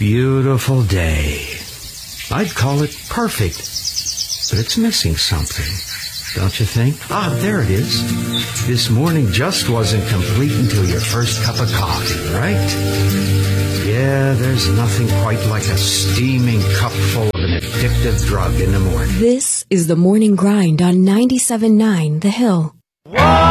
beautiful day. I'd call it perfect, but it's missing something, don't you think? Ah, there it is. This morning just wasn't complete until your first cup of coffee, right? Yeah, there's nothing quite like a steaming cup full of an addictive drug in the morning. This is the Morning Grind on 97.9 The Hill.